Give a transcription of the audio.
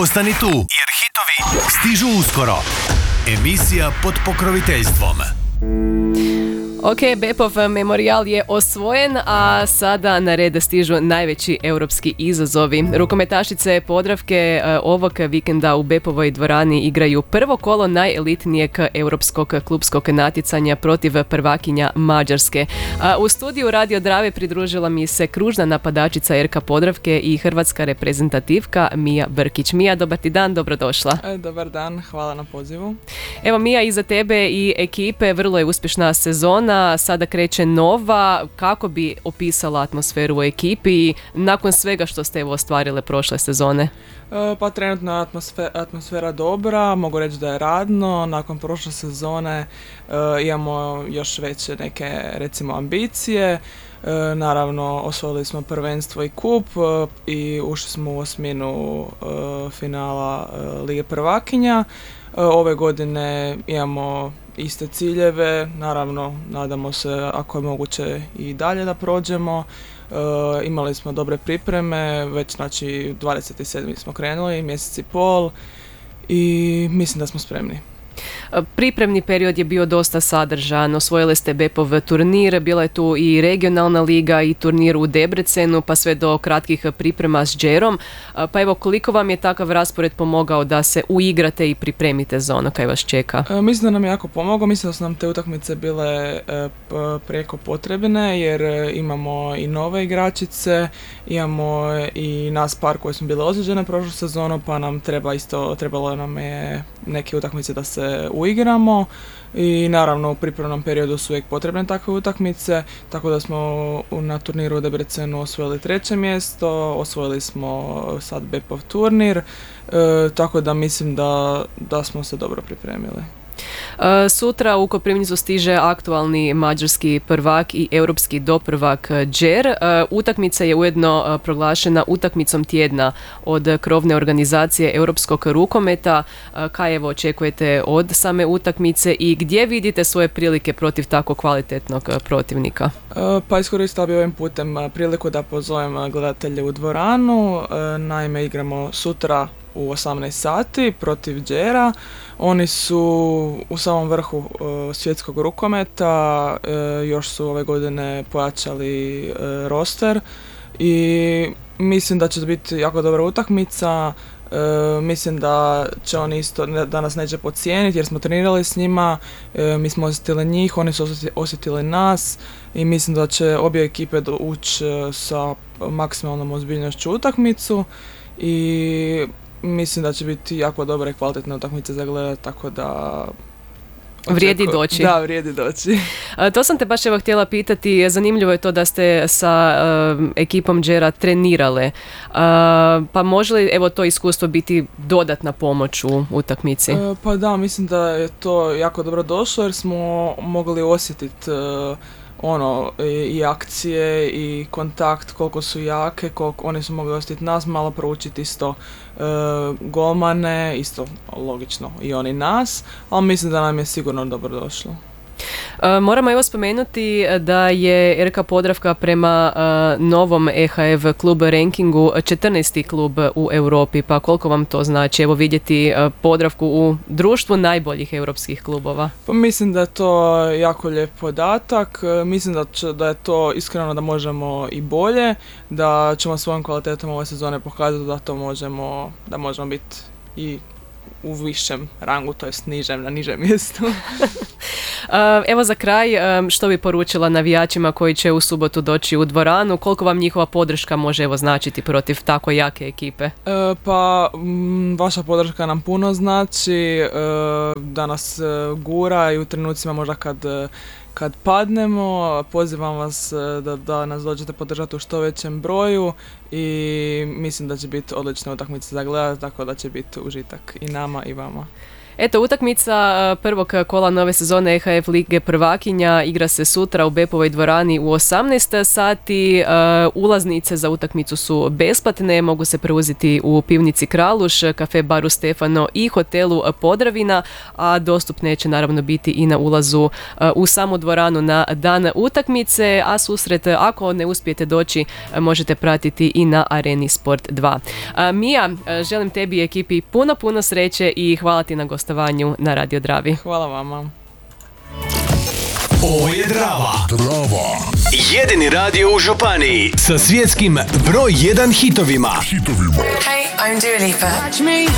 Ostani tu, jer hitovi stižu uskoro. Emisija pod pokroviteljstvom. Ok, Bepov memorijal je osvojen, a sada na red stižu najveći europski izazovi. Rukometašice Podravke ovog vikenda u Bepovoj dvorani igraju prvo kolo najelitnijeg europskog klupskog natjecanja protiv prvakinja Mađarske. U studiju Radio Drave pridružila mi se kružna napadačica RK Podravke i hrvatska reprezentativka Mija Brkić. Mija, dobar ti dan, dobrodošla. Dobar dan, hvala na pozivu. Evo Mija, iza tebe i ekipe vrlo je uspješna sezona. Sada kreće nova. Kako bi opisala atmosferu u ekipi nakon svega što ste ostvarile prošle sezone? Pa trenutno atmosfera dobra, mogu reći da je radno. Nakon prošle sezone imamo još veće neke recimo ambicije. Naravno osvojili smo prvenstvo i kup i ušli smo u osminu finala Lige prvakinja. Ove godine imamo iste ciljeve, naravno nadamo se ako je moguće i dalje da prođemo. Imali smo dobre pripreme, već znači 27. smo krenuli, mjesec i pol i mislim da smo spremni. Pripremni period je bio dosta sadržan, osvojili ste Bepov turnir, bila je tu i regionalna liga i turnir u Debrecenu, pa sve do kratkih priprema s Džerom. Pa evo, koliko vam je takav raspored pomogao da se uigrate i pripremite za ono kaj vas čeka? Mislim da nam je jako pomogao, mislim da su nam te utakmice bile preko potrebne jer imamo i nove igračice, imamo i nas par koji smo bile ozlijeđene prošlu sezonu, pa nam trebalo nam je neke utakmice da se uigramo i naravno u pripremnom periodu su uvijek potrebne takve utakmice, tako da smo na turniru u Debrecenu osvojili 3. mjesto, osvojili smo sad Bepov turnir, tako da mislim da smo se dobro pripremili. Sutra u Koprivnicu stiže aktualni mađarski prvak i europski doprvak Džer. Utakmica je ujedno proglašena utakmicom tjedna od krovne organizacije europskog rukometa. Kaj evo očekujete od same utakmice i gdje vidite svoje prilike protiv tako kvalitetnog protivnika? Pa iskoristila bi ovim putem priliku da pozovem gledatelje u dvoranu. Naime, igramo sutra u 18 sati protiv Džera. Oni su u samom vrhu svjetskog rukometa, još su ove godine pojačali roster i mislim da će biti jako dobra utakmica. Mislim da će oni isto, da nas neće podcijeniti jer smo trenirali s njima, mi smo osjetili njih, oni su osjetili nas i mislim da će obje ekipe ući sa maksimalnom ozbiljnošću utakmicu i mislim da će biti jako dobra i kvalitetna utakmica za gledat, tako da... Vrijedi doći. Da, vrijedi doći. To sam te baš evo htjela pitati, zanimljivo je to da ste sa ekipom Džera trenirale, pa može li evo to iskustvo biti dodatna pomoć u utakmici? Pa da, mislim da je to jako dobro došlo jer smo mogli osjetiti i akcije i kontakt koliko su jake, koliko oni su mogli osjetiti nas, malo proučiti isto golmane, isto logično i oni nas, ali mislim da nam je sigurno dobro došlo. Moramo evo spomenuti da je RK Podravka prema novom EHF klub rankingu 14. klub u Europi, pa koliko vam to znači evo vidjeti Podravku u društvu najboljih europskih klubova? Pa mislim da je to jako lijep podatak, mislim da je to iskreno da možemo i bolje, da ćemo svojom kvalitetom ove sezone pokazati da možemo biti i u višem rangu, to jest na nižem mjestu. Evo za kraj, što bi poručila navijačima koji će u subotu doći u dvoranu, koliko vam njihova podrška može evo značiti protiv tako jake ekipe? Pa vaša podrška nam puno znači, da nas gura i u trenucima možda kad padnemo, pozivam vas da nas dođete podržati u što većem broju i mislim da će biti odlična utakmica za gledati, tako da će biti užitak i nama i vama. Eto, utakmica prvog kola nove sezone EHF Lige prvakinja igra se sutra u Bepovoj dvorani u 18 sati. Ulaznice za utakmicu su besplatne, mogu se preuzeti u pivnici Kraluš, kafe baru Stefano i hotelu Podravina, a dostupne će naravno biti i na ulazu u samu dvoranu na dan utakmice, a susret, ako ne uspijete doći, možete pratiti i na Areni Sport 2. Mija, želim tebi i ekipi puno sreće i hvala ti na gostovanju na Radio Dravi. Hvala vama. Ovo je Drava. Jedini radio u županiji sa svjetskim broj 1 hitovima. Hey, I'm Dua Lipa.